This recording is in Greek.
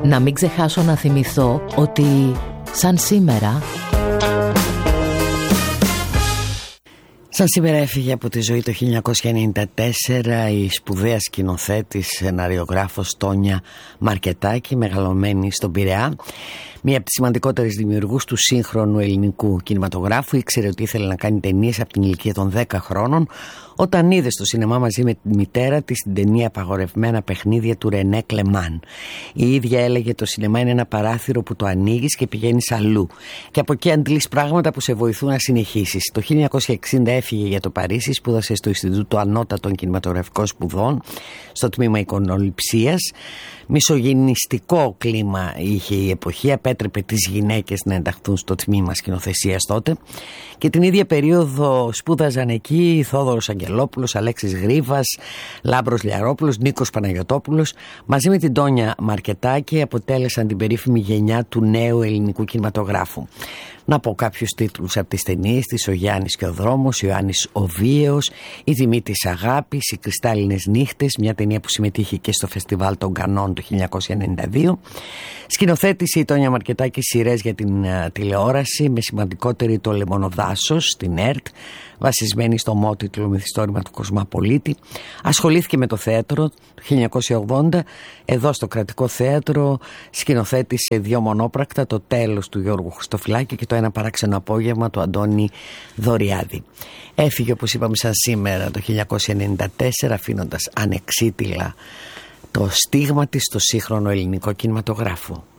Να μην ξεχάσω να θυμηθώ ότι σαν σήμερα... Σαν σήμερα έφυγε από τη ζωή το 1994 η σπουδαία σκηνοθέτης, σεναριογράφος Τόνια Μαρκετάκη, μεγαλωμένη στον Πειραιά. Μία από τις σημαντικότερες δημιουργούς του σύγχρονου ελληνικού κινηματογράφου. Ήξερε ότι ήθελε να κάνει ταινίες από την ηλικία των 10 χρόνων, όταν είδε στο σινεμά μαζί με τη μητέρα της την ταινία «Απαγορευμένα παιχνίδια» του Ρενέ Κλεμάν. Η ίδια έλεγε: το σινεμά είναι ένα παράθυρο που το ανοίγεις και πηγαίνεις αλλού. Και από εκεί αντλείς πράγματα που σε βοηθούν να συνεχίσεις. Το 1960 έφυγε για το Παρίσι, σπούδασε στο Ινστιτούτο Ανώτατων Κινηματογραφικών Σπουδών, στο τμήμα εικονοληψίας. Μισογυνιστικό κλίμα είχε η εποχή, απέτρεπε τις γυναίκες να ενταχθούν στο τμήμα σκηνοθεσίας τότε. Και την ίδια περίοδο σπούδαζαν εκεί Θόδωρος Αγγελόπουλος, Αλέξης Γρίβας, Λάμπρος Λιαρόπουλος, Νίκος Παναγιωτόπουλος. Μαζί με την Τόνια Μαρκετάκη αποτέλεσαν την περίφημη γενιά του νέου ελληνικού κινηματογράφου. Να πω κάποιους τίτλους από τις ταινίες της: Ο Γιάννης και ο Δρόμος, ο Ιωάννης ο Βίαιος, Η Τιμή της Αγάπης, Οι Κρυστάλλινες Νύχτες, μια ταινία που συμμετείχε και στο Φεστιβάλ των Κανών το 1992. Σκηνοθέτησε η Τόνια Μαρκετάκη σειρές για την τηλεόραση, με σημαντικότερη το Λεμονοδάσος στην ΕΡΤ, βασισμένη στο μότιτλο μυθιστόρημα του Κοσμαπολίτη. Ασχολήθηκε με το θέατρο το 1980. Εδώ στο Κρατικό Θέατρο σκηνοθέτησε 2 μονόπρακτα, Το Τέλος του Γιώργου Χριστοφυλάκη και Το Ένα Παράξενο Απόγευμα του Αντώνη Δωριάδη. Έφυγε, όπως είπαμε, σαν σήμερα το 1994, αφήνοντας ανεξίτηλα το στίγμα της στο σύγχρονο ελληνικό κινηματογράφο.